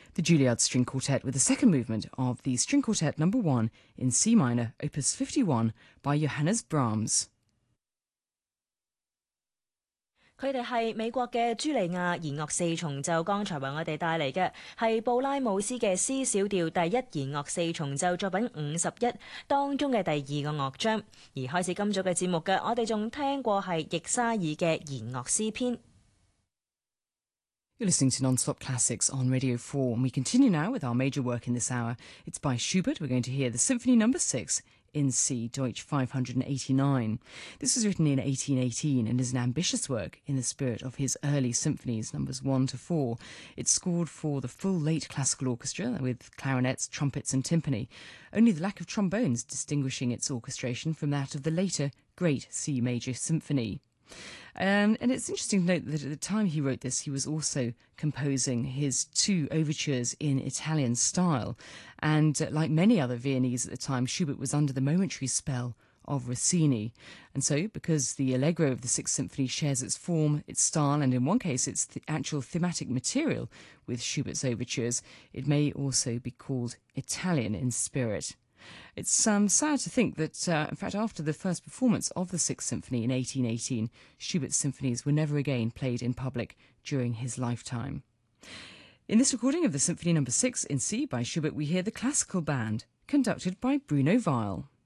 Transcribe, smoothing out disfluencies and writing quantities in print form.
The Juilliard String Quartet with the second movement of the String Quartet No. 1 in C minor, Opus 51 by Johannes Brahms. 佢哋係美國嘅茱莉亞弦樂四重奏，剛才為我哋帶嚟嘅係布拉姆斯嘅 C 小調第一弦樂四重奏作品51當中嘅第二個樂章。而開始今早嘅節目嘅，我哋仲聽過係易沙爾嘅弦樂詩篇。 You're listening to Non-Stop Classics on Radio 4, and we continue now with our major work in this hour. It's by Schubert. We're going to hear the Symphony No. 6 in C, Deutsch 589. This was written in 1818 and is an ambitious work in the spirit of his early symphonies, numbers 1 to 4. It's scored for the full late classical orchestra with clarinets, trumpets and timpani, only the lack of trombones distinguishing its orchestration from that of the later great C major symphony. And it's interesting to note that at the time he wrote this, he was also composing his two overtures in Italian style. And like many other Viennese at the time, Schubert was under the momentary spell of Rossini. And so, because the Allegro of the Sixth Symphony shares its form, its style, and in one case its actual thematic material with Schubert's overtures, it may also be called Italian in spirit. It's sad to think that, in fact, after the first performance of the Sixth Symphony in 1818, Schubert's symphonies were never again played in public during his lifetime. In this recording of the Symphony No. 6 in C by Schubert, we hear the classical band, conducted by Bruno Weil.